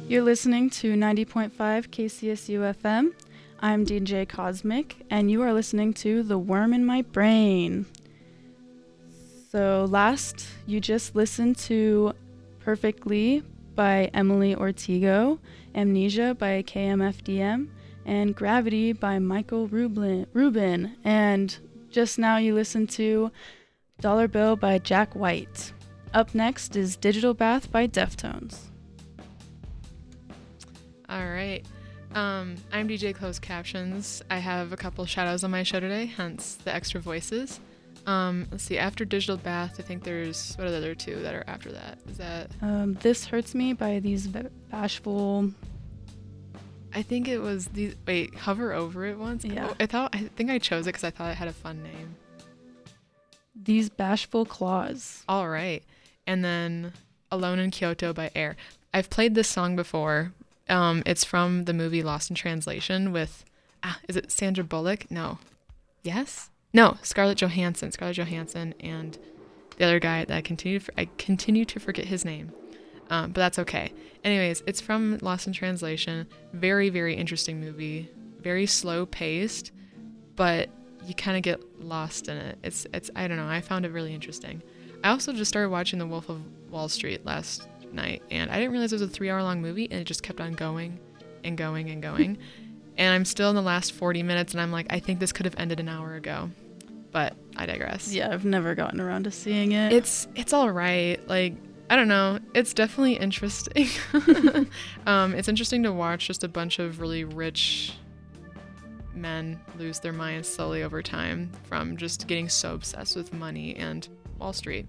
You're listening to 90.5 KCSU FM. I'm DJ Cosmic, and you are listening to The Worm in My Brain. So last, you just listened to Perfectly by Emily Ortego, Amnesia by KMFDM, and Gravity by Michael Rubin. And just now you listened to Dollar Bill by Jack White. Up next is Digital Bath by Deftones. All right. I'm DJ Closed Captions. I have a couple shout-outs on my show today, hence the extra voices. Let's see, after Digital Bath, I think there's, what are the other two that are after that? Is that... This Hurts Me by these bashful... I think it was these... Wait, Hover Over It once? Yeah. I think I chose it because I thought it had a fun name. These Bashful Claws. All right. And then Alone in Kyoto by Air. I've played this song before. It's from the movie Lost in Translation with, is it Sandra Bullock? No. Yes? No, Scarlett Johansson and the other guy that I continue to forget his name. But that's okay. Anyways, it's from Lost in Translation. Very, very interesting movie. Very slow paced, but you kind of get lost in it. It's I don't know. I found it really interesting. I also just started watching The Wolf of Wall Street last night, and I didn't realize it was a 3-hour-long movie, and it just kept on going and going and going. And I'm still in the last 40 minutes, and I'm like, I think this could have ended an hour ago. But I digress. Yeah, I've never gotten around to seeing it. It's all right. Like, I don't know. It's definitely interesting. It's interesting to watch just a bunch of really rich men lose their minds slowly over time from just getting so obsessed with money and Wall Street.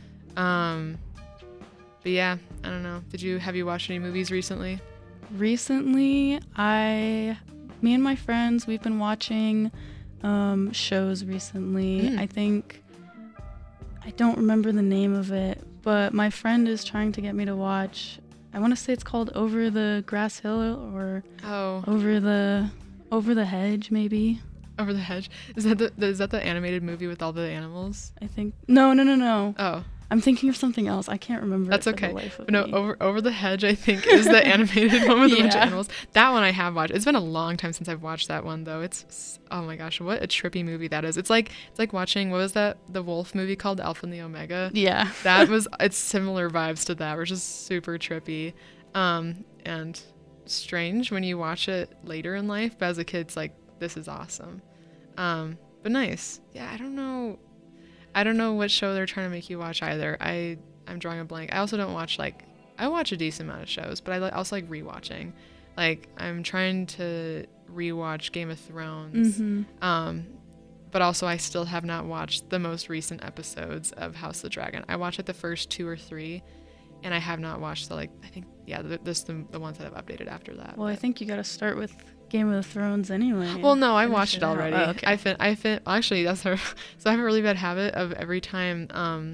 But yeah, I don't know. Have you watched any movies recently? Recently, me and my friends, we've been watching shows recently. I don't remember the name of it, but my friend is trying to get me to watch, I want to say it's called Over the Grass Hill or Over the Hedge, maybe. Over the Hedge? Is that the animated movie with all the animals? I think no. Oh. I'm thinking of something else. I can't remember. That's it for okay. The life of No, me. Over the Hedge, I think, is the animated one with a bunch of Yeah. animals. That one I have watched. It's been a long time since I've watched that one, though. It's, oh my gosh, what a trippy movie that is. It's like watching, what was that, the wolf movie called Alpha and the Omega? Yeah. It's similar vibes to that. We're just super trippy and strange when you watch it later in life. But as a kid, it's like, this is awesome. But nice. Yeah, I don't know what show they're trying to make you watch either. I'm drawing a blank. I also don't watch, I watch a decent amount of shows, but I also like rewatching. Like, I'm trying to rewatch Game of Thrones. Mm-hmm. But also I still have not watched the most recent episodes of House of the Dragon. I watched the first 2 or 3, and I have not watched the ones that I've updated after that. Well, I think you got to start with Game of Thrones anyway. Well, no, I Finish watched it already. Oh, okay. Actually, that's her. So I have a really bad habit of every time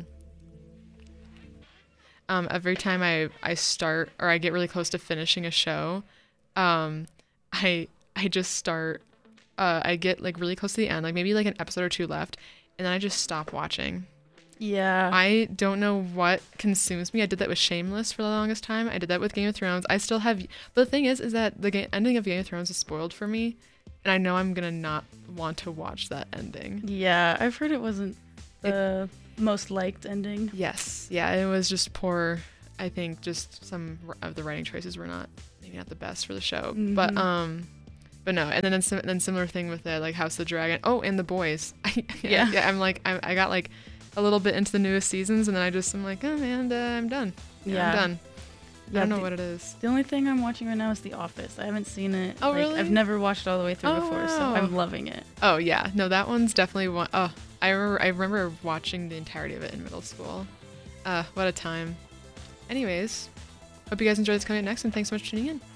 I start or I get really close to finishing a show, I just start. I get really close to the end, maybe an episode or 2 left, and then I just stop watching. Yeah. I don't know what consumes me. I did that with Shameless for the longest time. I did that with Game of Thrones. I still have... But the thing is that the ending of Game of Thrones is spoiled for me, and I know I'm going to not want to watch that ending. Yeah, I've heard it wasn't the most liked ending. Yes. Yeah, it was just poor. I think just some of the writing choices were maybe not the best for the show. Mm-hmm. But no. And then similar thing with it, House of the Dragon. Oh, and The Boys. Yeah. I got a little bit into the newest seasons, and then I'm like, oh man, I'm done. Yeah. I'm done. Yeah, I don't know what it is. The only thing I'm watching right now is The Office. I haven't seen it. Oh, really? I've never watched it all the way through before, so wow. I'm loving it. Oh yeah, no, that one's definitely one. Oh, I remember watching the entirety of it in middle school. What a time. Anyways, hope you guys enjoy this coming up next, and thanks so much for tuning in.